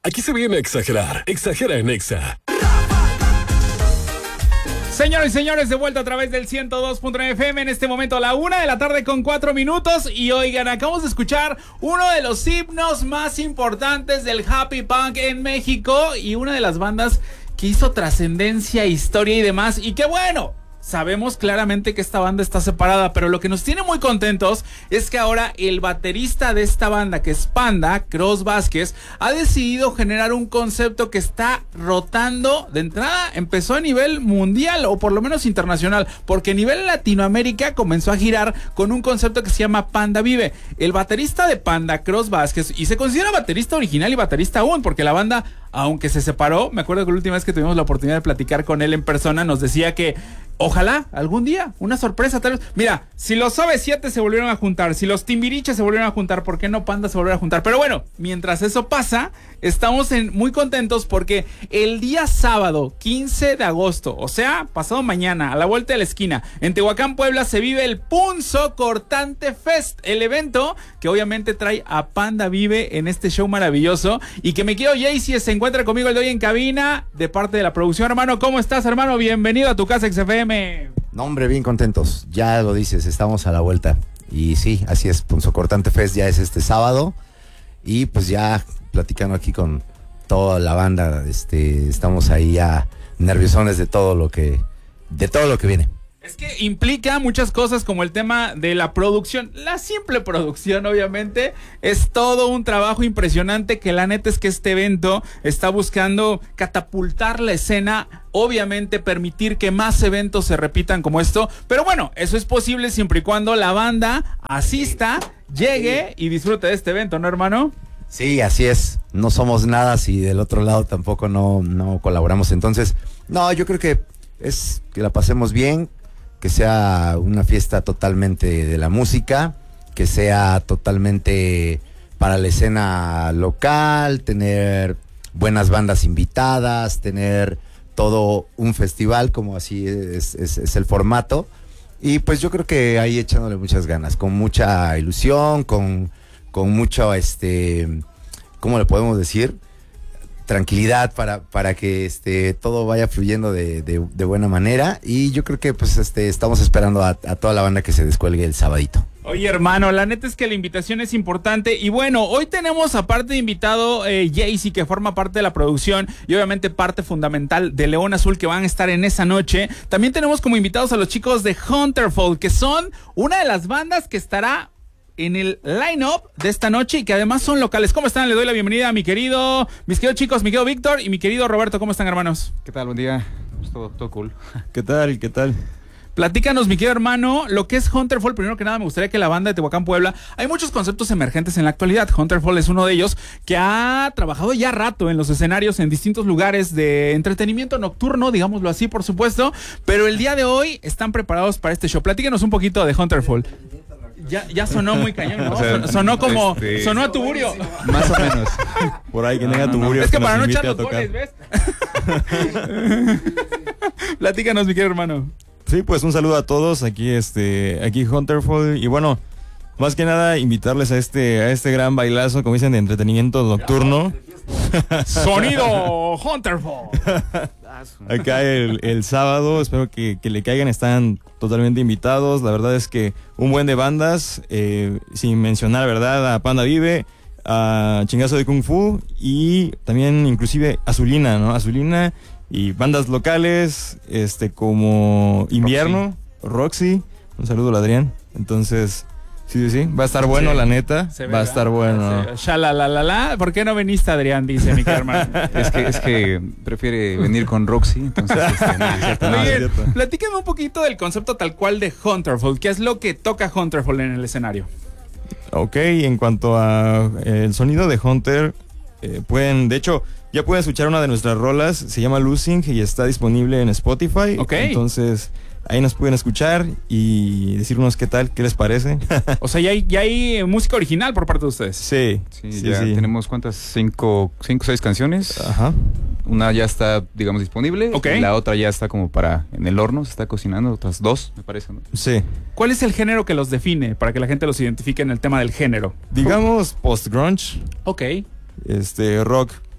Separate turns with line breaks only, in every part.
Aquí se viene a exagerar. Exagera en Exa.
Señoras y señores, de vuelta a través del 102.9 FM, en este momento a la 1:00 con 4 minutos. Y oigan, acabamos de escuchar uno de los himnos más importantes del Happy Punk en México y una de las bandas que hizo trascendencia, historia y demás. Y qué bueno, sabemos claramente que esta banda está separada, pero lo que nos tiene muy contentos es que ahora el baterista de esta banda, que es Panda, Cross Vázquez, ha decidido generar un concepto que está rotando. De entrada empezó a nivel mundial, o por lo menos internacional, porque a nivel Latinoamérica comenzó a girar con un concepto que se llama Panda Vive. El baterista de Panda, Cross Vázquez, y se considera baterista original y baterista aún, porque la banda, aunque se separó, me acuerdo que la última vez que tuvimos la oportunidad de platicar con él en persona, nos decía que ojalá algún día, una sorpresa tal vez. Mira, si los OV7 se volvieron a juntar, si los Timbiriche se volvieron a juntar, ¿por qué no Panda se volvieron a juntar? Pero bueno, mientras eso pasa, estamos muy contentos porque el día sábado 15 de agosto, o sea, pasado mañana, a la vuelta de la esquina, en Tehuacán, Puebla, se vive el Punzo Cortante Fest, el evento que obviamente trae a Panda Vive en este show maravilloso. Y que mi querido Jaycee se encuentra conmigo el de hoy en cabina, de parte de la producción. Hermano, ¿cómo estás, hermano? Bienvenido a tu casa XFM.
No, hombre, bien contentos. Ya lo dices, estamos a la vuelta. Y sí, así es, Punzo Cortante Fest ya es este sábado. Y pues ya platicando aquí con toda la banda, estamos ahí ya nerviosones de todo lo que viene.
Es que implica muchas cosas, como el tema de la producción. La simple producción, obviamente, es todo un trabajo impresionante, que la neta es que este evento está buscando catapultar la escena, obviamente permitir que más eventos se repitan como esto. Pero bueno, eso es posible siempre y cuando la banda asista, llegue y disfrute de este evento, ¿no, hermano?
Sí, así es. No somos nada si del otro lado tampoco no colaboramos. Entonces, no, yo creo que es que la pasemos bien, que sea una fiesta totalmente de la música, que sea totalmente para la escena local, tener buenas bandas invitadas, tener todo un festival, como así es el formato. Y pues yo creo que ahí echándole muchas ganas, con mucha ilusión, con mucho, ¿cómo le podemos decir? Tranquilidad para que todo vaya fluyendo de buena manera. Y yo creo que pues estamos esperando a toda la banda que se descuelgue el sabadito.
Oye, hermano, la neta es que la invitación es importante. Y bueno, hoy tenemos aparte de invitado Jaycee, que forma parte de la producción y obviamente parte fundamental de León Azul, que van a estar en esa noche. También tenemos como invitados a los chicos de Hunterfold, que son una de las bandas que estará en el line-up de esta noche y que además son locales. ¿Cómo están? Le doy la bienvenida a mis queridos chicos, mi querido Víctor y mi querido Roberto. ¿Cómo están, hermanos?
¿Qué tal? Buen día. Pues todo cool.
¿Qué tal?
Platícanos, mi querido hermano, lo que es Hunterfold. Primero que nada, me gustaría que la banda de Tehuacán, Puebla, hay muchos conceptos emergentes en la actualidad. Hunterfold es uno de ellos, que ha trabajado ya rato en los escenarios en distintos lugares de entretenimiento nocturno, digámoslo así, por supuesto, pero el día de hoy están preparados para este show. Platícanos un poquito de Hunterfold. Ya sonó muy cañón, ¿no? O sea, sonó como, sonó a Tuburio.
Más o menos. Por ahí que tenga Tuburio.
Es que para no echar los goles, ¿ves? Platícanos, mi querido hermano.
Sí, pues un saludo a todos, aquí Hunterfold, y bueno, más que nada invitarles a este gran bailazo, como dicen, de entretenimiento nocturno.
Sonido Hunterfold.
Acá el sábado, espero que le caigan, están totalmente invitados. La verdad es que un buen de bandas, sin mencionar, ¿verdad? A Panda Vive, a Chingazo de Kung Fu y también inclusive Azulina, ¿no? Azulina y bandas locales, como Invierno, Roxy. Un saludo a Adrián. Entonces, sí, va a estar bueno, sí, la neta, va a estar bueno.
¿Por qué no viniste, Adrián? Dice mi hermano.
Es que prefiere venir con Roxy, entonces
Oye, platícame un poquito del concepto tal cual de Hunterfold. ¿Qué es lo que toca Hunterfold en el escenario?
Ok, en cuanto a el sonido de Hunter, de hecho, ya pueden escuchar una de nuestras rolas, se llama Losing y está disponible en Spotify.
Ok.
Entonces, ahí nos pueden escuchar y decirnos qué tal, qué les parece.
O sea, ya hay música original por parte de ustedes.
Sí.
Tenemos ¿cuántas? 5 o 6 canciones.
Ajá.
Una ya está, digamos, disponible.
Okay.
Y la otra ya está como en el horno, se está cocinando. Otras 2, me parece, ¿no?
Sí.
¿Cuál es el género que los define para que la gente los identifique en el tema del género?
Digamos post-grunge.
Ok.
Rock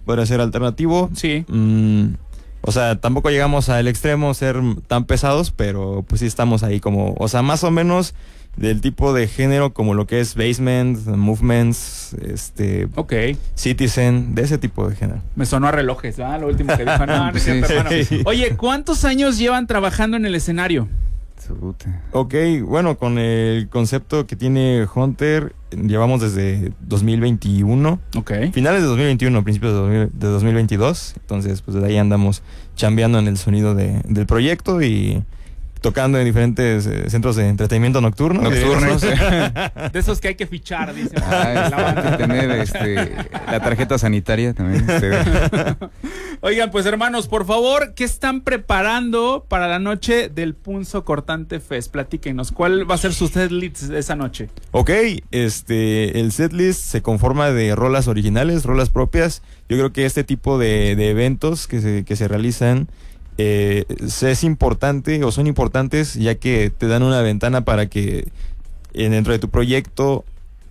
podría ser alternativo.
Sí.
O sea, tampoco llegamos al extremo ser tan pesados, pero pues sí estamos ahí como, o sea, más o menos del tipo de género como lo que es Basement, Movements,
Ok.
Citizen, de ese tipo de género.
Me sonó a relojes, ¿verdad? Lo último que dijo. No, no es cierto,
Sí,
hermano.
sí.
Oye, ¿cuántos años llevan trabajando en el escenario?
Ok, bueno, con el concepto que tiene Hunter, llevamos desde 2021.
Ok.
Finales de 2021, principios de 2022. Entonces, pues de ahí andamos chambeando en el sonido del proyecto y tocando en diferentes centros de entretenimiento nocturno.
Nocturnos.
De esos que hay que fichar, dicen. La
Hay
banda.
que tener la tarjeta sanitaria también.
Oigan, pues hermanos, por favor, ¿qué están preparando para la noche del Punzo Cortante Fest? Platíquenos, ¿cuál va a ser su setlist de esa noche?
Ok, el setlist se conforma de rolas originales, rolas propias. Yo creo que este tipo de eventos que se realizan es importante o son importantes, ya que te dan una ventana para que dentro de tu proyecto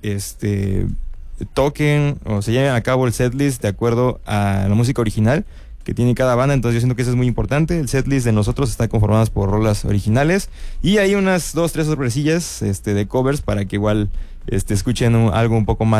toquen o se lleven a cabo el setlist de acuerdo a la música original que tiene cada banda. Entonces yo siento que eso es muy importante. El setlist de nosotros está conformado por rolas originales y hay unas 2-3 sorpresillas de covers para que igual escuchen algo un poco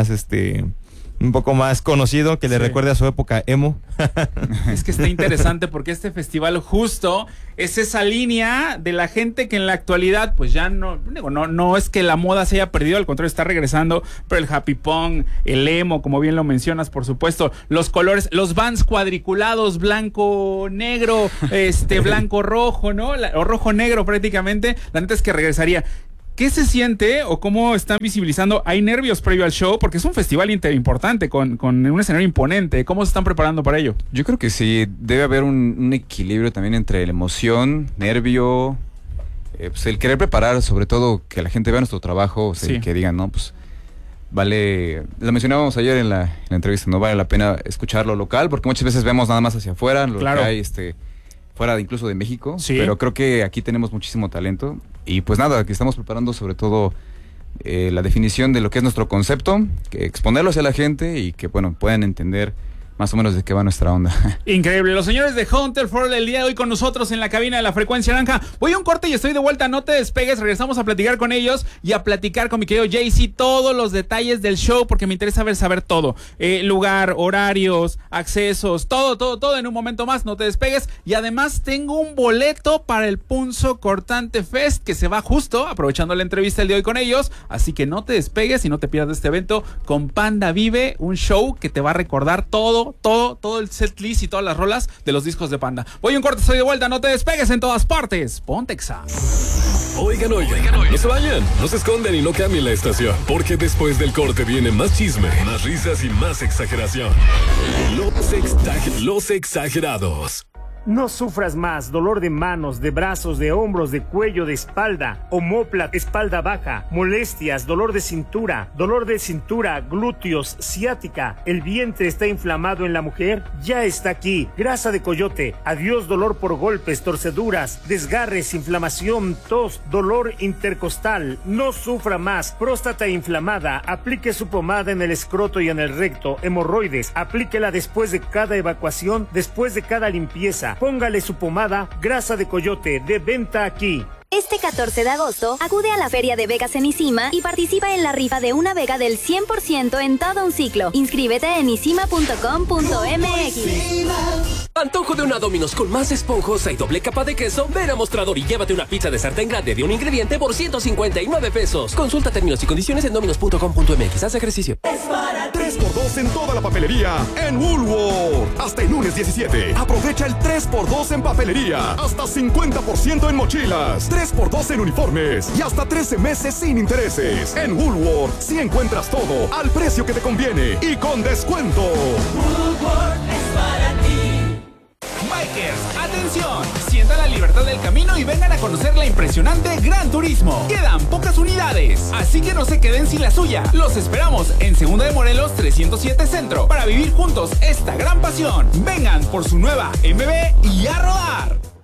más conocido, que le recuerde a su época emo.
Es que está interesante porque este festival justo es esa línea de la gente que en la actualidad pues ya no es que la moda se haya perdido, al contrario está regresando, pero el happy punk, el emo, como bien lo mencionas, por supuesto, los colores, los Vans cuadriculados, blanco, negro, blanco, rojo, ¿no? O rojo, negro prácticamente, la neta es que regresaría. ¿Qué se siente o cómo están visibilizando? ¿Hay nervios previo al show? Porque es un festival importante, con un escenario imponente. ¿Cómo se están preparando para ello?
Yo creo que sí, debe haber un equilibrio también entre la emoción, nervio, pues el querer preparar, sobre todo que la gente vea nuestro trabajo, o sea,
Sí.
y que digan, no, pues vale, lo mencionábamos ayer en la entrevista, no vale la pena escuchar lo local, porque muchas veces vemos nada más hacia afuera, lo
Claro.
que hay fuera incluso de México,
Sí.
pero creo que aquí tenemos muchísimo talento y pues nada, que estamos preparando sobre todo la definición de lo que es nuestro concepto, que exponerlo hacia la gente y que bueno, puedan entender más o menos de qué va nuestra onda.
Increíble. Los señores de Hunter for el día de hoy con nosotros en la cabina de la Frecuencia Naranja. Voy a un corte y estoy de vuelta. No te despegues. Regresamos a platicar con ellos y a platicar con mi querido JC todos los detalles del show porque me interesa saber todo. Lugar, horarios, accesos, todo en un momento más. No te despegues. Y además tengo un boleto para el Punzo Cortante Fest que se va justo aprovechando la entrevista el día de hoy con ellos. Así que no te despegues y no te pierdas este evento con Panda Vive, un show que te va a recordar todo el setlist y todas las rolas de los discos de Panda. Voy a un corte, estoy de vuelta, no te despegues en todas partes. Ponte Exa.
Oigan, no se vayan, no se escondan y no cambien la estación, porque después del corte viene más chisme, más risas y más exageración. Los exagerados.
No sufras más dolor de manos, de brazos, de hombros, de cuello, de espalda, omóplata, espalda baja, molestias, dolor de cintura, glúteos, ciática, el vientre está inflamado en la mujer, ya está aquí. Grasa de coyote, adiós dolor por golpes, torceduras, desgarres, inflamación, tos, dolor intercostal. No sufra más. Próstata inflamada, aplique su pomada en el escroto y en el recto. Hemorroides, aplíquela después de cada evacuación, después de cada limpieza. Póngale su pomada Grasa de Coyote, de venta aquí.
Este 14 de agosto, acude a la Feria de Vegas en Isima y participa en la rifa de una Vega del 100% en todo un ciclo. Inscríbete en isima.com.mx.
Antojo de una Domino's con más esponjosa y doble capa de queso. Ven a Mostrador y llévate una pizza de sartén grande de un ingrediente por 159 pesos. Consulta términos y condiciones en dominos.com.mx. Haz ejercicio.
3x2 en toda la papelería en Woolworth. Hasta el lunes 17. Aprovecha el 3x2 en papelería. Hasta 50% en mochilas. 3x2 en uniformes. Y hasta 13 meses sin intereses. En Woolworth sí encuentras todo al precio que te conviene y con descuento.
Woolworth es para ti. Bikers, atención, sientan la libertad del camino y vengan a conocer la impresionante Gran Turismo. Quedan pocas unidades, así que no se queden sin la suya. Los esperamos en Segunda de Morelos 307 Centro para vivir juntos esta gran pasión. Vengan por su nueva MB y a rodar.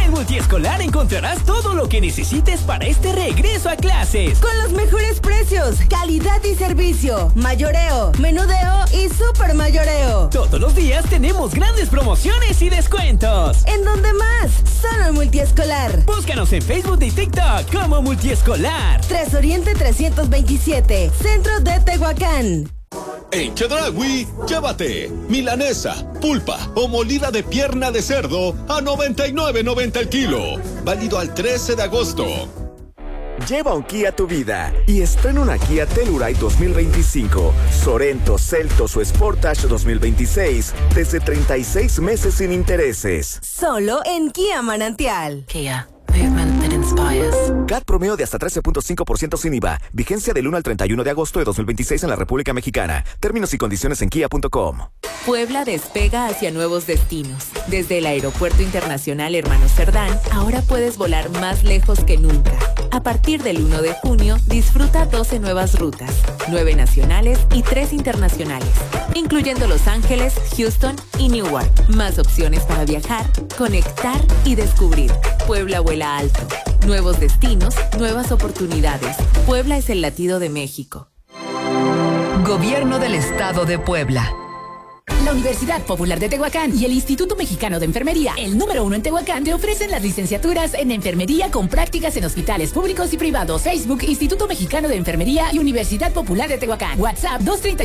En Multiescolar encontrarás todo lo que necesites para este regreso a clases.
Con los mejores precios, calidad y servicio, mayoreo, menudeo y super mayoreo.
Todos los días tenemos grandes promociones y descuentos.
¿En dónde más? Solo en Multiescolar.
Búscanos en Facebook y TikTok como Multiescolar.
3 Oriente 327, Centro de Tehuacán.
En Chedraui, llévate milanesa, pulpa o molida de pierna de cerdo a $99.90 el kilo. Válido al 13 de agosto.
Lleva un Kia a tu vida y estrena una Kia Telluride 2025, Sorento, Seltos o Sportage 2026 desde 36 meses sin intereses.
Solo en Kia Manantial.
Kia. Movement that inspires.
CAT promedio de hasta 13.5% sin IVA. Vigencia del 1 al 31 de agosto de 2026 en la República Mexicana. Términos y condiciones en kia.com.
Puebla despega hacia nuevos destinos. Desde el Aeropuerto Internacional Hermano Cerdán, ahora puedes volar más lejos que nunca. A partir del 1 de junio, disfruta 12 nuevas rutas, 9 nacionales y 3 internacionales, incluyendo Los Ángeles, Houston y Newark. Más opciones para viajar, conectar y descubrir. Puebla vuela alto. Nuevos destinos, nuevas oportunidades. Puebla es el latido de México.
Gobierno del Estado de Puebla.
La Universidad Popular de Tehuacán y el Instituto Mexicano de Enfermería, el número 1 en Tehuacán, te ofrecen las licenciaturas en enfermería con prácticas en hospitales públicos y privados. Facebook, Instituto Mexicano de Enfermería y Universidad Popular de Tehuacán. WhatsApp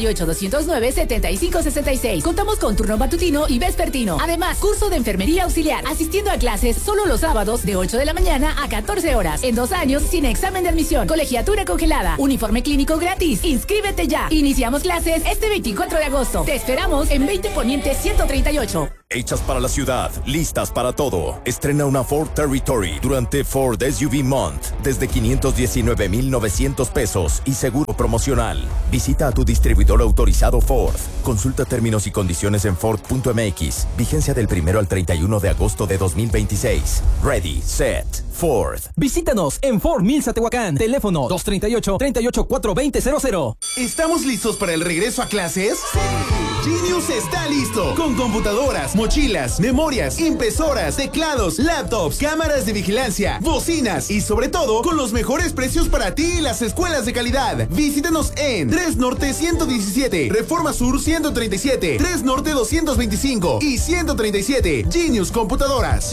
238-209-7566. Contamos con turno matutino y vespertino. Además, curso de enfermería auxiliar, asistiendo a clases solo los sábados de 8 de la mañana a 14 horas. En 2 años, sin examen de admisión. Colegiatura congelada. Uniforme clínico gratis. Inscríbete ya. Iniciamos clases este 24 de agosto. Te esperamos en 20 Poniente 138.
Hechas para la ciudad, listas para todo. Estrena una Ford Territory durante Ford SUV Month desde $519,900 pesos y seguro promocional. Visita a tu distribuidor autorizado Ford. Consulta términos y condiciones en Ford.mx. Vigencia del 1 al 31 de agosto de 2026. Ready, set, Ford.
Visítanos en Ford Mills Tehuacán. Teléfono 238-38-42000.
¿Estamos listos para el regreso a clases? ¡Sí! Genius está listo, con computadoras, mochilas, memorias, impresoras, teclados, laptops, cámaras de vigilancia, bocinas y sobre todo con los mejores precios para ti y las escuelas de calidad. Visítanos en 3 Norte 117, Reforma Sur 137, 3 Norte 225 y 137. Genius Computadoras.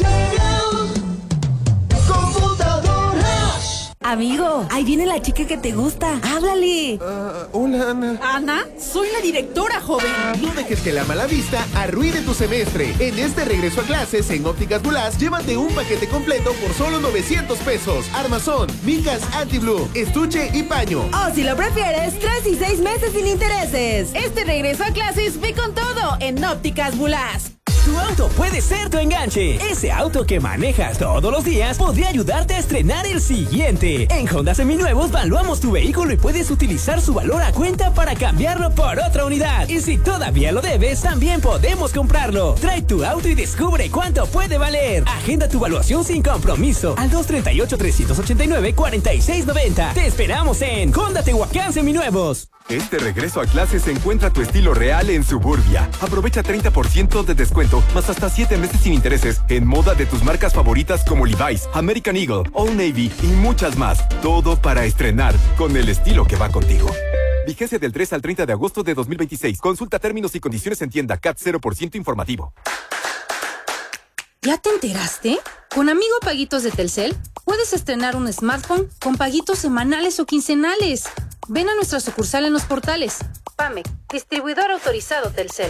Amigo, ahí viene la chica que te gusta. Háblale.
Hola, Ana.
Ana, soy la directora, joven.
No dejes que la mala vista arruine tu semestre. En este regreso a clases en Ópticas Bulás, llévate un paquete completo por solo 900 pesos. Armazón, micas anti-blue, estuche y paño.
O si lo prefieres, 3 y 6 meses sin intereses.
Este regreso a clases ve con todo en Ópticas Bulás.
Tu auto puede ser tu enganche. Ese auto que manejas todos los días podría ayudarte a estrenar el siguiente. En Honda Seminuevos valuamos tu vehículo y puedes utilizar su valor a cuenta para cambiarlo por otra unidad. Y si todavía lo debes, también podemos comprarlo. Trae tu auto y descubre cuánto puede valer. Agenda tu evaluación sin compromiso al 238-389-4690. Te esperamos en Honda Tehuacán Seminuevos.
Este regreso a clases encuentra tu estilo real en Suburbia. Aprovecha 30% de descuento, más hasta 7 meses sin intereses, en moda de tus marcas favoritas como Levi's, American Eagle, Old Navy y muchas más. Todo para estrenar con el estilo que va contigo. Vigencia del 3 al 30 de agosto de 2026. Consulta términos y condiciones en tienda. CAT 0% informativo.
¿Ya te enteraste? Con Amigo Paguitos de Telcel, puedes estrenar un smartphone con paguitos semanales o quincenales. Ven a nuestra sucursal en Los Portales. PAME, distribuidor autorizado Telcel.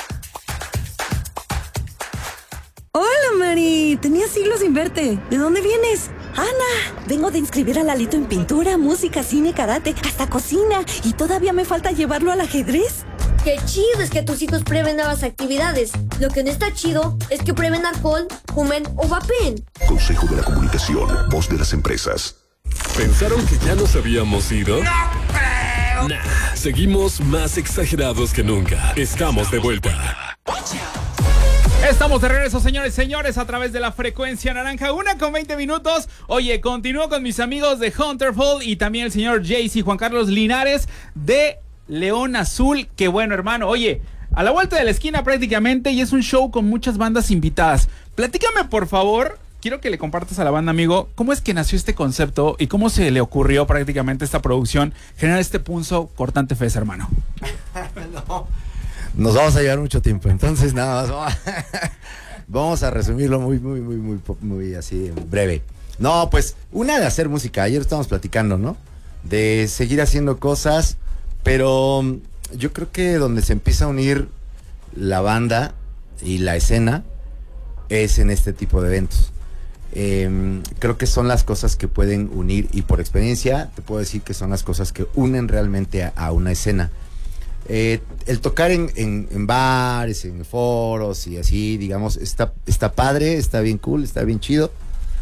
Hola, Mari. Tenía siglos sin verte. ¿De dónde vienes?
Ana, vengo de inscribir a Lalito en pintura, música, cine, karate, hasta cocina. Y todavía me falta llevarlo al ajedrez.
Qué chido es que tus hijos prueben nuevas actividades. Lo que no está chido es que prueben alcohol, fumen o vapen.
Consejo de la Comunicación, voz de las empresas.
¿Pensaron que ya nos habíamos ido? ¡No creo! Nah, seguimos más exagerados que nunca. Estamos de vuelta.
Estamos de regreso, señores, a través de la frecuencia naranja, 1:20. Oye, continúo con mis amigos de Hunterfall y también el señor JC Juan Carlos Linares de León Azul. Que bueno, hermano, oye, a la vuelta de la esquina prácticamente, y es un show con muchas bandas invitadas. Platícame, por favor, quiero que le compartas a la banda, amigo, cómo es que nació este concepto y cómo se le ocurrió prácticamente esta producción generar este Punzo Cortante Fest, hermano.
No, nos vamos a llevar mucho tiempo, entonces nada más vamos a resumirlo muy así breve. No, pues una de hacer música, ayer estamos platicando, ¿no? De seguir haciendo cosas, pero yo creo que donde se empieza a unir la banda y la escena es en este tipo de eventos. Creo que son las cosas que pueden unir, y por experiencia te puedo decir que son las cosas que unen realmente a una escena. El tocar en bares, en foros y así, digamos, está padre, está bien cool, está bien chido,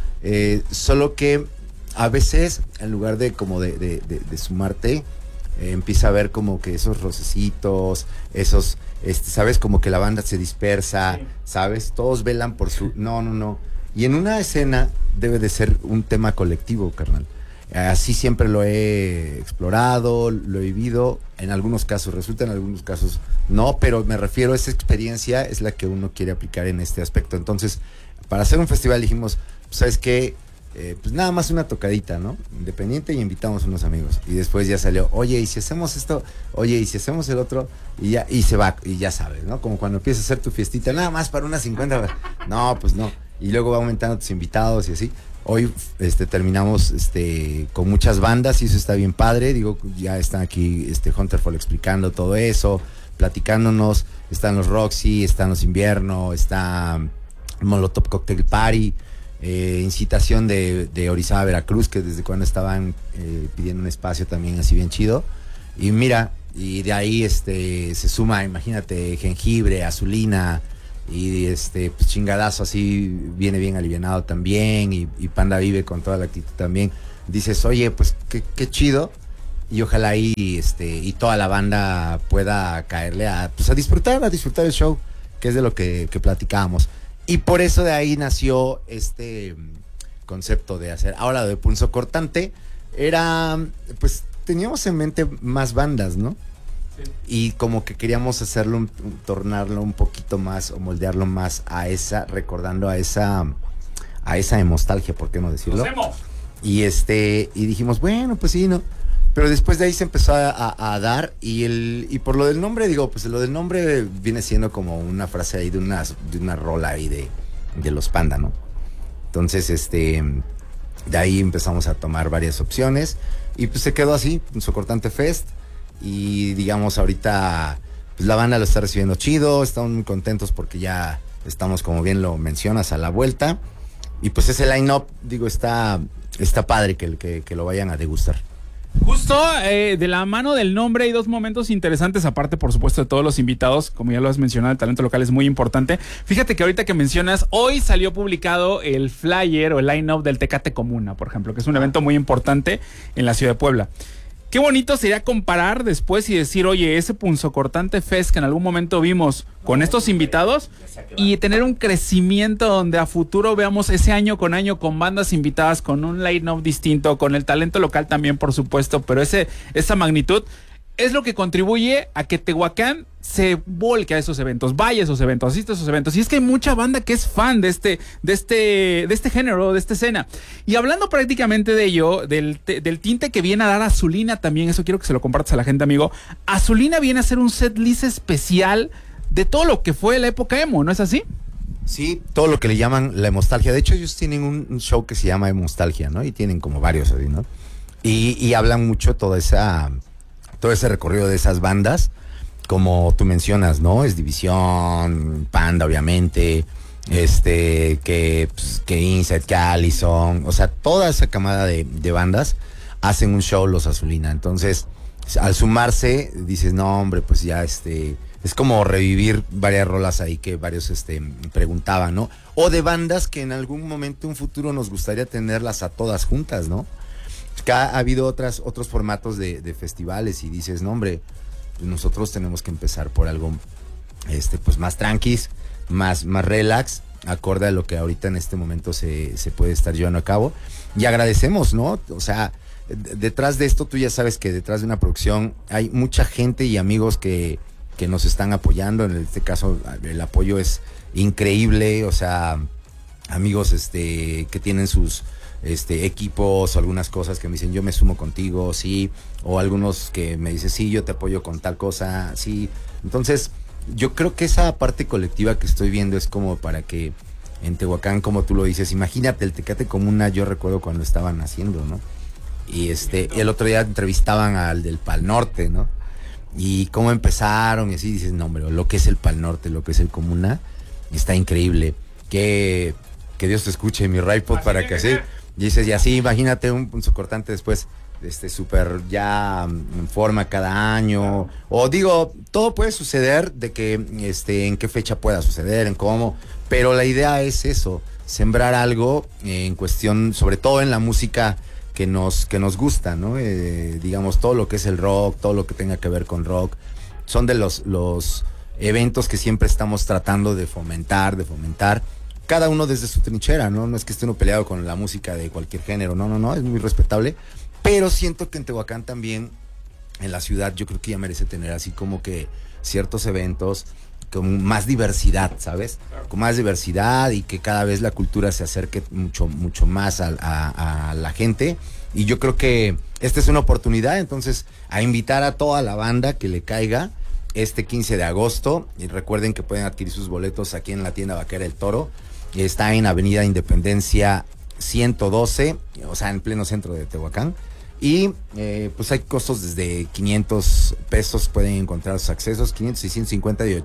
solo que a veces en lugar de como de sumarte, empieza a ver como que esos rocecitos, esos, sabes, como que la banda se dispersa, sí. ¿Sabes? Todos velan por su... No. Y en una escena debe de ser un tema colectivo, carnal. Así siempre lo he explorado, lo he vivido. En algunos casos resulta, en algunos casos no, pero me refiero a esa experiencia, es la que uno quiere aplicar en este aspecto. Entonces, para hacer un festival dijimos, ¿sabes qué? Pues nada más una tocadita, ¿no? Independiente, y invitamos a unos amigos. Y después ya salió, oye, ¿y si hacemos esto? Oye, ¿y si hacemos el otro? Y se va, y ya sabes, ¿no? Como cuando empiezas a hacer tu fiestita, nada más para unas 50. No, pues no. Y luego va aumentando tus invitados y así. Hoy terminamos con muchas bandas y eso está bien padre. Digo, ya están aquí Hunterfall explicando todo eso, platicándonos. Están los Roxy, están los Invierno, está Molotov Cocktail Party, incitación de Orizaba, Veracruz, que desde cuando estaban pidiendo un espacio también así bien chido. Y mira, y de ahí se suma, imagínate, Jengibre, Azulina, y pues Chingadazo así viene bien alivianado también, y Panda Vive con toda la actitud también. Dices, oye, pues qué chido, y ojalá y toda la banda pueda caerle a disfrutar el show, que es de lo que platicábamos. Y por eso de ahí nació este concepto de hacer. Ahora, de Punzo Cortante era, pues teníamos en mente más bandas, ¿no? Y como que queríamos hacerlo, tornarlo un poquito más, o moldearlo más recordando a esa nostalgia, ¿por qué no decirlo? Y y dijimos, bueno, pues sí, ¿no? Pero después de ahí se empezó a dar, y por lo del nombre, digo, pues lo del nombre viene siendo como una frase ahí de una rola ahí de los Panda, ¿no? Entonces, de ahí empezamos a tomar varias opciones, y pues se quedó así, Punzo Cortante Fest. Y digamos, ahorita pues la banda lo está recibiendo chido, estamos muy contentos porque ya estamos, como bien lo mencionas, a la vuelta. Y pues ese line-up, digo, está padre que lo vayan a degustar.
Justo de la mano del nombre hay dos momentos interesantes, aparte por supuesto de todos los invitados. Como ya lo has mencionado, el talento local es muy importante. Fíjate que ahorita que mencionas, hoy salió publicado el flyer o el line-up del Tecate Comuna, por ejemplo, que es un evento muy importante en la ciudad de Puebla. Qué bonito sería comparar después y decir, oye, ese Punzo Cortante Fest que en algún momento vimos con estos invitados, y tener un crecimiento donde a futuro veamos ese año con bandas invitadas, con un line-up distinto, con el talento local también, por supuesto, pero esa magnitud es lo que contribuye a que Tehuacán se volque a esos eventos, vaya a esos eventos, asiste a esos eventos. Y es que hay mucha banda que es fan de este género, de esta escena. Y hablando prácticamente de ello, del tinte que viene a dar Azulina también, eso quiero que se lo compartas a la gente, amigo. Azulina viene a ser un setlist especial de todo lo que fue la época emo, ¿no es así?
Sí, todo lo que le llaman la hemostalgia. De hecho, ellos tienen un show que se llama Hemostalgia, ¿no? Y tienen como varios así, ¿no? Y hablan mucho todo ese recorrido de esas bandas, como tú mencionas, ¿no? Es División, Panda, obviamente, que Inside, que Allison, o sea, toda esa camada de bandas hacen un show los Azulina. Entonces, al sumarse, dices, no, hombre, pues ya es como revivir varias rolas ahí que varios preguntaban, ¿no? O de bandas que en algún momento, un futuro, nos gustaría tenerlas a todas juntas, ¿no? Que ha habido otros formatos de festivales, y dices, no, hombre, nosotros tenemos que empezar por algo pues más tranquis, más relax, acorde a lo que ahorita en este momento se puede estar llevando a cabo. Y agradecemos, ¿no? O sea, detrás de esto, tú ya sabes que detrás de una producción hay mucha gente y amigos que nos están apoyando. En este caso, el apoyo es increíble, o sea, amigos que tienen sus equipos o algunas cosas que me dicen, yo me sumo contigo, sí, o algunos que me dicen, sí, yo te apoyo con tal cosa, sí. Entonces, yo creo que esa parte colectiva que estoy viendo es como para que en Tehuacán, como tú lo dices, imagínate el Tecate Comuna, yo recuerdo cuando estaban haciendo, ¿no? Y el otro día entrevistaban al del Pal Norte, ¿no? Y cómo empezaron, y así dices, no, hombre, lo que es el Pal Norte, lo que es el Comuna, está increíble. Que Dios te escuche, mi Raipod, para que así. Y dices, y así, imagínate un punzocortante después, súper ya en forma cada año. O digo, todo puede suceder de que, en qué fecha pueda suceder, en cómo. Pero la idea es eso, sembrar algo en cuestión, sobre todo en la música que nos gusta, ¿no? Digamos, todo lo que es el rock, todo lo que tenga que ver con rock, son de los eventos que siempre estamos tratando de fomentar, cada uno desde su trinchera, ¿no? No es que esté uno peleado con la música de cualquier género, no, es muy respetable, pero siento que en Tehuacán también, en la ciudad, yo creo que ya merece tener así como que ciertos eventos con más diversidad, ¿sabes? Con más diversidad y que cada vez la cultura se acerque mucho más a la gente. Y yo creo que esta es una oportunidad, entonces, a invitar a toda la banda que le caiga este 15 de agosto. Y recuerden que pueden adquirir sus boletos aquí en la tienda Vaquera El Toro. Está en Avenida Independencia 112, o sea, en pleno centro de Tehuacán. Y pues hay costos desde 500 pesos, pueden encontrar sus accesos, 500, 650 y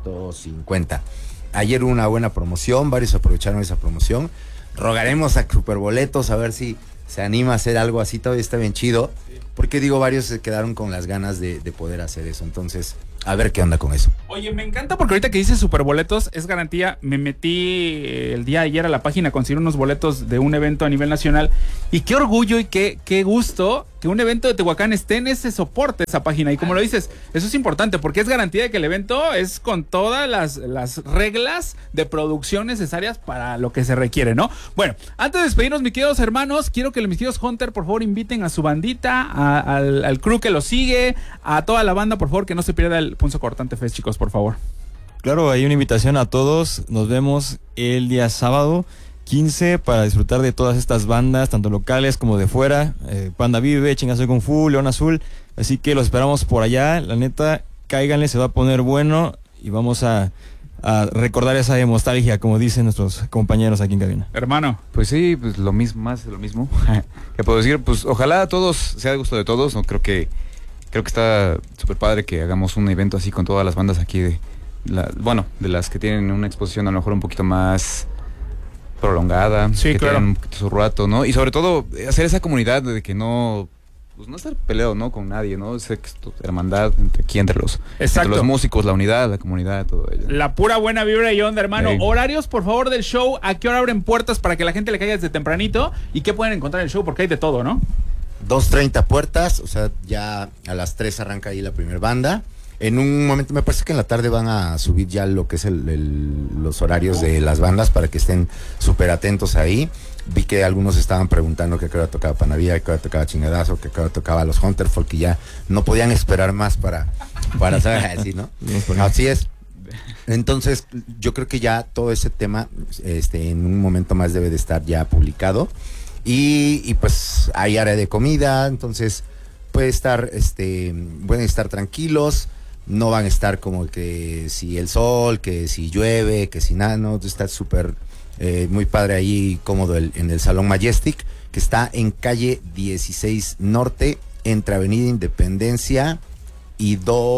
850. Ayer hubo una buena promoción, varios aprovecharon esa promoción. Rogaremos a Superboletos a ver si se anima a hacer algo así, todavía está bien chido. Porque digo, varios se quedaron con las ganas de poder hacer eso. Entonces, a ver qué onda con eso.
Oye, me encanta porque ahorita que dices Superboletos, es garantía. Me metí el día de ayer a la página a conseguir unos boletos de un evento a nivel nacional. Y qué orgullo y qué gusto que un evento de Tehuacán esté en ese soporte, esa página. Y como lo dices, eso es importante porque es garantía de que el evento es con todas las reglas de producción necesarias para lo que se requiere, ¿no? Bueno, antes de despedirnos, mis queridos hermanos, quiero que mis queridos Hunter, por favor, inviten a su bandita, al crew que lo sigue, a toda la banda, por favor, que no se pierda el Punzo Cortante Fest, chicos, por favor.
Claro, hay una invitación a todos. Nos vemos el día sábado 15 para disfrutar de todas estas bandas, tanto locales como de fuera. Panda Vive, Chingazo Kung Fu, León Azul. Así que los esperamos por allá. La neta, cáiganle, se va a poner bueno y vamos a recordar esa nostalgia, como dicen nuestros compañeros aquí en cabina.
Hermano.
Pues sí, pues lo mismo, más de lo mismo. ¿Qué puedo decir? Pues ojalá a todos sea de gusto de todos. No creo que está súper padre que hagamos un evento así con todas las bandas aquí de las que tienen una exposición a lo mejor un poquito más prolongada,
sí,
que
claro,
tienen un poquito su rato, ¿no? Y sobre todo hacer esa comunidad de que no estar peleado, ¿no? Con nadie, ¿no? Esa hermandad entre los músicos, la unidad, la comunidad, todo ello.
La pura buena vibra y onda, hermano.
Sí.
Horarios, por favor, del show. ¿A qué hora abren puertas para que la gente le caiga desde tempranito? ¿Y qué pueden encontrar en el show? Porque hay de todo, ¿no?
2:30 puertas, o sea, ya a las 3 arranca ahí la primera banda. En un momento, me parece que en la tarde van a subir ya lo que es los horarios de las bandas para que estén súper atentos ahí. Vi que algunos estaban preguntando que a qué hora tocaba Panavía, que a qué hora tocaba Chingadazo, que a qué hora tocaba los Hunterfolk, y ya no podían esperar más para saber así, ¿no? Así es. Entonces, yo creo que ya todo ese tema, en un momento más debe de estar ya publicado. Y pues hay área de comida, entonces pueden estar tranquilos. No van a estar como que si el sol, que si llueve, que si nada, no, está súper muy padre ahí, cómodo en el Salón Majestic, que está en calle 16 Norte, entre Avenida Independencia y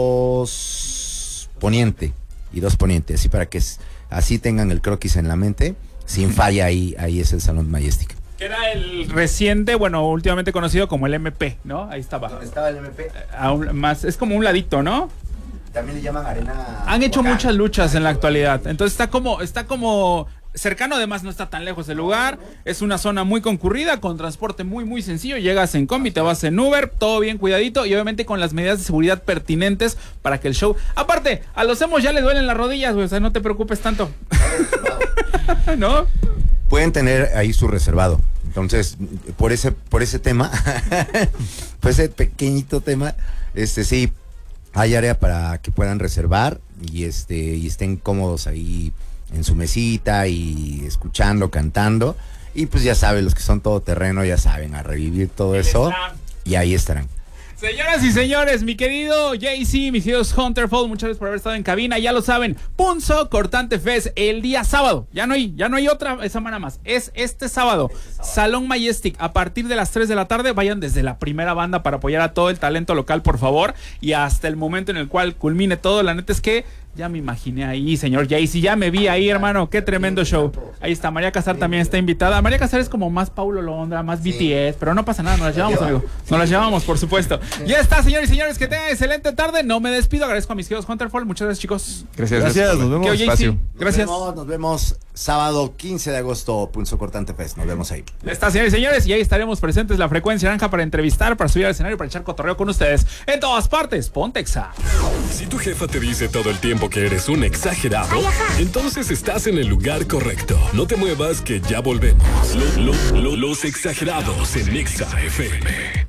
2 Poniente, así para que así tengan el croquis en la mente, sin falla, ahí es el Salón Majestic.
Que era el reciente, últimamente conocido como el MP, ¿no? Ahí estaba.
¿Dónde estaba el MP?
Es como un ladito, ¿no?
También le llaman Arena.
Han hecho muchas luchas en la actualidad. Entonces está como cercano, además no está tan lejos del lugar. Es una zona muy concurrida, con transporte muy, muy sencillo. Llegas en combi, te vas en Uber, todo bien cuidadito y obviamente con las medidas de seguridad pertinentes para que el show... Aparte, a los emos ya les duelen las rodillas, güey, o sea, no te preocupes tanto. ¿No?
Pueden tener ahí su reservado. Entonces, por ese tema, por ese pequeñito tema, sí, hay área para que puedan reservar y estén cómodos ahí en su mesita y escuchando, cantando. Y pues ya saben, los que son todoterreno ya saben, a revivir todo eso. Y ahí estarán.
Señoras y señores, mi querido JC, mis queridos Hunterfold, muchas gracias por haber estado en cabina. Ya lo saben, Punzo Cortante Fest el día sábado. Ya no hay otra semana más. Es este sábado. Salón Majestic, a partir de las 3 de la tarde. Vayan desde la primera banda para apoyar a todo el talento local, por favor. Y hasta el momento en el cual culmine todo. La neta es que ya me imaginé ahí, señor JC. Ya me vi ahí, hermano. Qué tremendo show. Ahí está, María Casar también está invitada. María Casar es como más Paulo Londra, más BTS. Pero no pasa nada, nos las llevamos, amigo. Nos las llevamos, por supuesto. Ya está, señores y señores, que tengan excelente tarde. No me despido, agradezco a mis queridos Hunterfold. Muchas gracias, chicos.
Gracias,
nos vemos.
Gracias.
Nos vemos sábado 15 de agosto, Punzo Cortante Fest. Nos vemos ahí.
Ya está, señores y señores, y ahí estaremos presentes la Frecuencia Naranja para entrevistar, para subir al escenario, para echar cotorreo con ustedes. En todas partes, ponte Exa.
Si tu jefa te dice todo el tiempo que eres un exagerado, entonces estás en el lugar correcto. No te muevas, que ya volvemos. Los exagerados en Exa FM.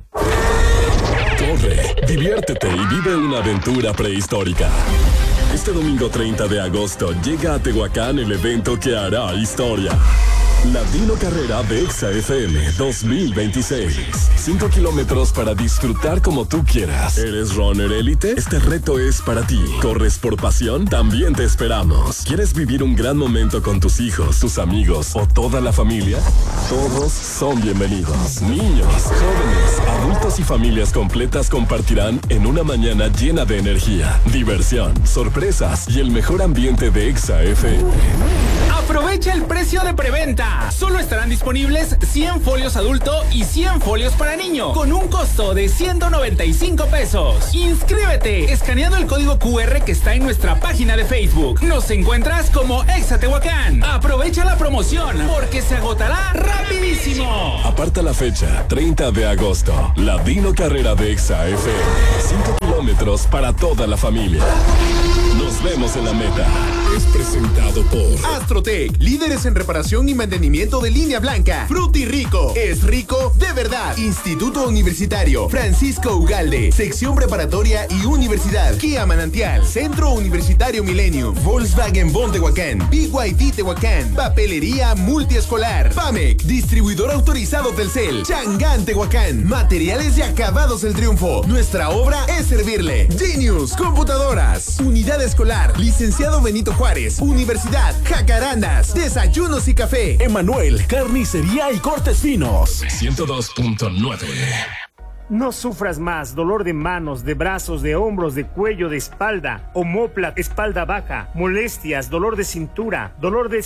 Corre, diviértete y vive una aventura prehistórica. Este domingo 30 de agosto llega a Tehuacán el evento que hará historia. La Dino Carrera de Exa FM 2026. 5 kilómetros para disfrutar como tú quieras. ¿Eres runner élite? Este reto es para ti. ¿Corres por pasión? También te esperamos. ¿Quieres vivir un gran momento con tus hijos, tus amigos o toda la familia? Todos son bienvenidos. Niños, jóvenes, adultos y familias completas compartirán en una mañana llena de energía, diversión, sorpresas y el mejor ambiente de Exa FM.
Aprovecha el precio de preventa. Solo estarán disponibles 100 folios adulto y 100 folios para niño, con un costo de 195 pesos. Inscríbete escaneando el código QR que está en nuestra página de Facebook. Nos encuentras como Exa Tehuacán. Aprovecha la promoción porque se agotará rapidísimo.
Aparta la fecha, 30 de agosto. La Dino Carrera de Exa FM. 5 kilómetros para toda la familia. Nos vemos en la meta. Es presentado por
Astrotech, líderes en reparación y mantenimiento de línea blanca. Fruti Rico, es rico de verdad. Instituto Universitario Francisco Ugalde, sección preparatoria y universidad. Kia Manantial, Centro Universitario Millennium, Volkswagen Bond Tehuacán, BYD Tehuacán, Papelería Multiescolar, PAMEC, distribuidor autorizado Telcel, Changán Tehuacán, Materiales y Acabados El Triunfo. Nuestra obra es servirle. Genius Computadoras, Unidad Escolar, Licenciado Benito Juárez, Universidad Jacarandas, Desayunos y Café,
Emanuel, Carnicería y Cortes Finos.
102.9.
No sufras más dolor de manos, de brazos, de hombros, de cuello, de espalda, omóplata, espalda baja, molestias, dolor de cintura,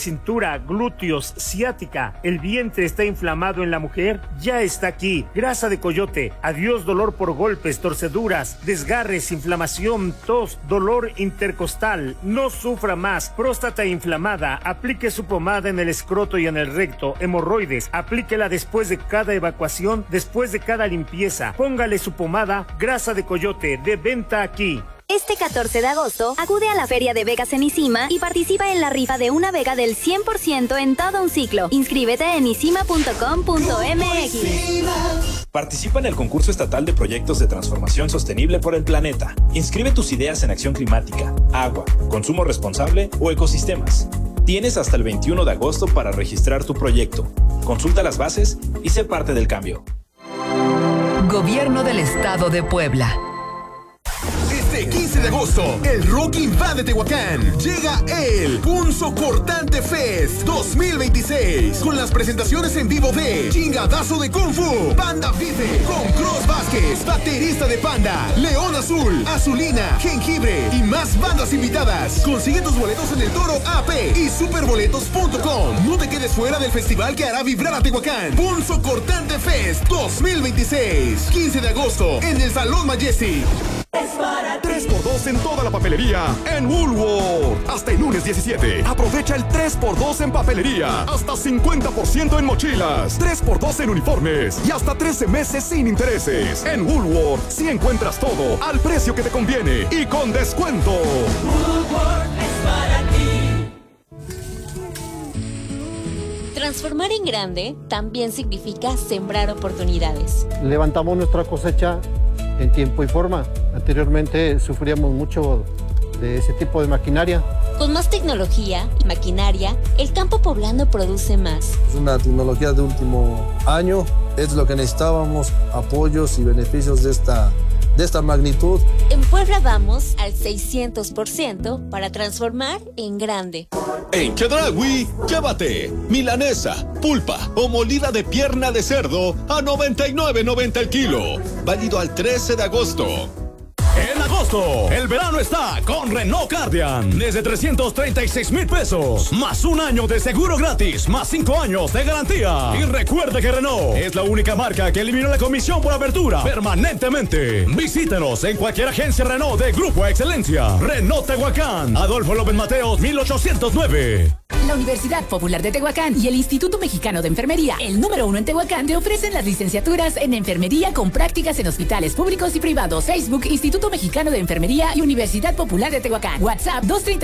glúteos, ciática, el vientre está inflamado en la mujer, ya está aquí. Grasa de coyote, adiós dolor por golpes, torceduras, desgarres, inflamación, tos, dolor intercostal. No sufra más. Próstata inflamada, aplique su pomada en el escroto y en el recto. Hemorroides, aplíquela después de cada evacuación, después de cada limpieza. Póngale su pomada Grasa de Coyote, de venta aquí.
Este 14 de agosto, acude a la Feria de Vegas en Isima y participa en la rifa de una Vega del 100% en todo un ciclo. Inscríbete en isima.com.mx.
Participa en el concurso estatal de proyectos de transformación sostenible por el planeta. Inscribe tus ideas en acción climática, agua, consumo responsable o ecosistemas. Tienes hasta el 21 de agosto para registrar tu proyecto. Consulta las bases y sé parte del cambio.
Gobierno del Estado de Puebla.
Este 15 de agosto, el rock invade Tehuacán. Llega el Punzo Cortante Fest 2026 con las presentaciones en vivo de Chingadazo de Kung Fu, Panda Vive con Cross Vázquez, baterista de Panda, León Azul, Azulina, Jengibre y más bandas invitadas. Consigue tus boletos en el Toro AP y superboletos.com. No te quedes fuera del festival que hará vibrar a Tehuacán. Punzo Cortante Fest 2026, 15 de agosto en el Salón Majestic.
3x2 en toda la papelería en Woolworth. Hasta el lunes 17. Aprovecha el 3x2 en papelería. Hasta 50% en mochilas. 3x2 en uniformes. Y hasta 13 meses sin intereses. En Woolworth sí encuentras todo al precio que te conviene y con descuento.
Woolworth es para ti.
Transformar en grande también significa sembrar oportunidades.
Levantamos nuestra cosecha en tiempo y forma. Anteriormente sufríamos mucho de ese tipo de maquinaria
Con más tecnología y maquinaria, el campo poblano produce más.
Es una tecnología de último año, es lo que necesitábamos, apoyos y beneficios de esta magnitud.
En Puebla vamos al 600% para transformar en grande.
En Chedraui, llévate milanesa, pulpa o molida de pierna de cerdo a $99.90 el kilo. Válido al 13 de agosto.
En agosto, el verano está con Renault Guardian. Desde 336,000 pesos. Más un año de seguro gratis. Más 5 años de garantía. Y recuerde que Renault es la única marca que eliminó la comisión por apertura permanentemente. Visítenos en cualquier agencia Renault de Grupo Excelencia. Renault Tehuacán. Adolfo López Mateos, 1809.
La Universidad Popular de Tehuacán y el Instituto Mexicano de Enfermería, el número 1 en Tehuacán, te ofrecen las licenciaturas en enfermería con prácticas en hospitales públicos y privados. Facebook, Instituto Mexicano de Enfermería y Universidad Popular de Tehuacán. WhatsApp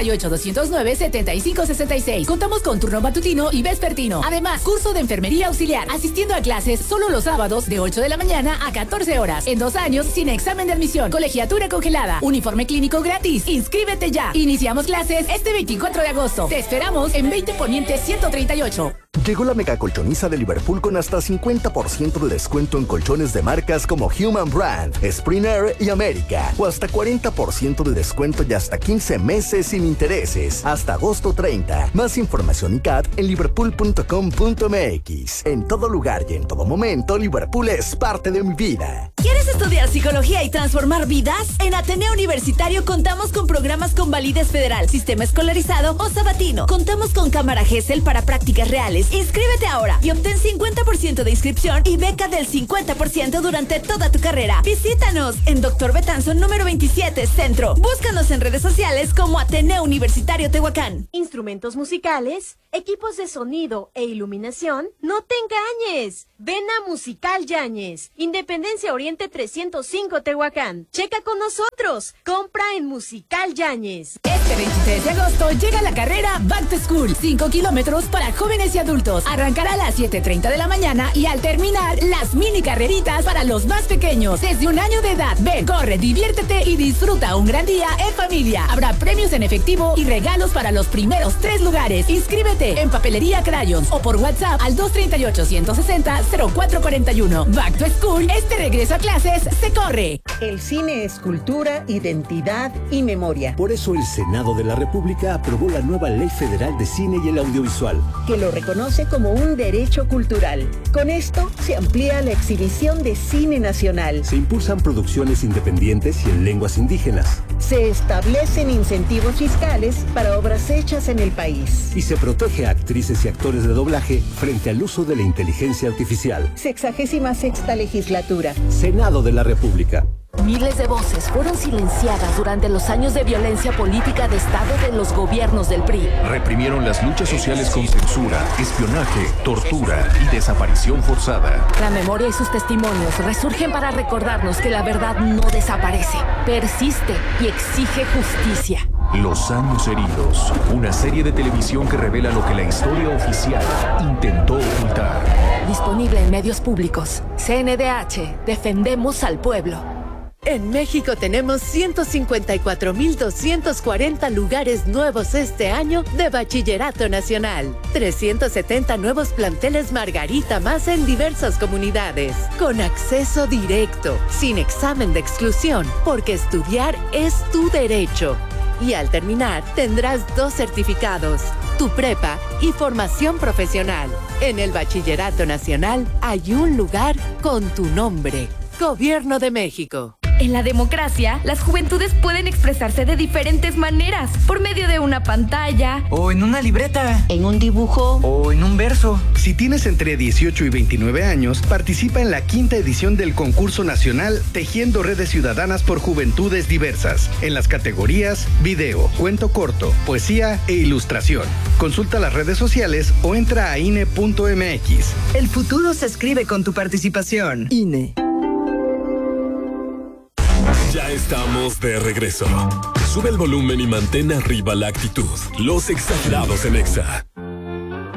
238-209-7566. Contamos con turno matutino y vespertino. Además, curso de enfermería auxiliar, asistiendo a clases solo los sábados de 8 de la mañana a 14 horas. En 2 años, sin examen de admisión, colegiatura congelada, uniforme clínico gratis. Inscríbete ya. Iniciamos clases este 24 de agosto. Te esperamos en 20 Poniente 138.
Llegó la mega colchoniza de Liverpool con hasta 50% de descuento en colchones de marcas como Human Brand, Spring Air y América. O hasta 40% de descuento y hasta 15 meses sin intereses. Hasta agosto 30. Más información y CAT en liverpool.com.mx. En todo lugar y en todo momento, Liverpool es parte de mi vida.
¿Quieres estudiar psicología y transformar vidas? En Ateneo Universitario contamos con programas con validez federal, sistema escolarizado o sabatino. Contamos con cámara GESEL para prácticas reales. Inscríbete ahora y obtén 50% de inscripción y beca del 50% durante toda tu carrera. Visítanos en Dr. Betanzon número 27, Centro. Búscanos en redes sociales como Ateneo Universitario Tehuacán.
Instrumentos musicales, equipos de sonido e iluminación. ¡No te engañes! Ven a Musical Yáñez, Independencia Oriente 305 Tehuacán. Checa con nosotros. Compra en Musical Yáñez.
Este 23 de agosto llega la carrera Back to School. 5 kilómetros para jóvenes y adultos. Arrancará a las 7:30 de la mañana y al terminar, las mini carreritas para los más pequeños. Desde 1 año de edad. Ven, corre, diviértete y disfruta un gran día en familia. Habrá premios en efectivo y regalos para los primeros 3 lugares. Inscríbete en Papelería Crayons o por WhatsApp al 238-160-0441. Back to School, este regreso a clases se corre.
El cine es cultura, identidad y memoria.
Por eso el Senado de la República aprobó la nueva Ley Federal de Cine y el Audiovisual,
que lo reconoce como un derecho cultural. Con esto se amplía la exhibición de cine nacional.
Se impulsan producciones independientes y en lenguas indígenas.
Se establecen incentivos fiscales para obras hechas en el país.
Y se protege a actrices y actores de doblaje frente al uso de la inteligencia artificial.
66ª legislatura.
Senado de la República.
Miles de voces fueron silenciadas durante los años de violencia política de Estado de los gobiernos del PRI.
Reprimieron las luchas sociales con censura, espionaje, tortura y desaparición forzada.
La memoria y sus testimonios resurgen para recordarnos que la verdad no desaparece, persiste y exige justicia.
Los años heridos, una serie de televisión que revela lo que la historia oficial intentó ocultar.
Disponible en medios públicos. CNDH, defendemos al pueblo.
En México tenemos 154,240 lugares nuevos este año de Bachillerato Nacional. 370 nuevos planteles Margarita más en diversas comunidades. Con acceso directo, sin examen de exclusión, porque estudiar es tu derecho. Y al terminar, tendrás 2 certificados, tu prepa y formación profesional. En el Bachillerato Nacional hay un lugar con tu nombre. Gobierno de México.
En la democracia, las juventudes pueden expresarse de diferentes maneras, por medio de una pantalla,
o en una libreta,
en un dibujo,
o en un verso.
Si tienes entre 18 y 29 años, participa en la 5ª edición del concurso nacional Tejiendo Redes Ciudadanas por Juventudes Diversas, en las categorías video, cuento corto, poesía e ilustración. Consulta las redes sociales o entra a INE.mx.
El futuro se escribe con tu participación.
INE.
Ya estamos de regreso. Sube el volumen y mantén arriba la actitud. Los exagerados en Exa.